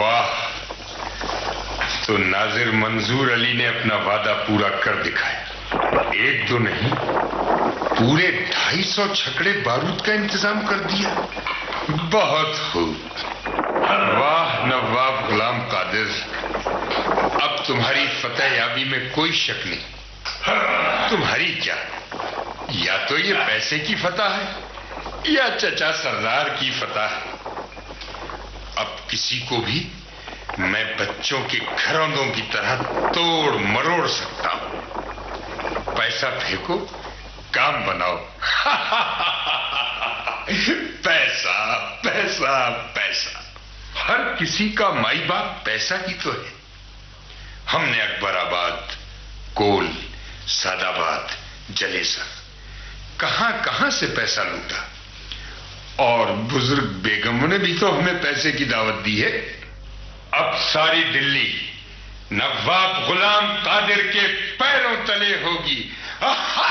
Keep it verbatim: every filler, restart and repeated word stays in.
واہ، تو ناظر منظور علی نے اپنا وعدہ پورا کر دکھایا. ایک دو نہیں، پورے ڈھائی سو چھکڑے بارود کا انتظام کر دیا. بہت خوب. واہ نواب غلام قادر، اب تمہاری فتح یابی میں کوئی شک نہیں. تمہاری کیا، یا تو یہ پیسے کی فتح ہے یا چچا سردار کی فتح ہے. اب کسی کو بھی میں بچوں کے گھروندوں کی طرح توڑ مروڑ سکتا ہوں. پیسہ پھینکو، کام بناؤ. پیسہ پیسہ پیسہ، ہر کسی کا مائی باپ پیسہ ہی تو ہے. ہم نے اکبر آباد، کول، سعد آباد، جلیسر، کہاں کہاں سے پیسہ لوٹا، اور بزرگ بیگموں نے بھی تو ہمیں پیسے کی دعوت دی ہے. اب ساری دلی نواب غلام قادر کے پیروں تلے ہوگی.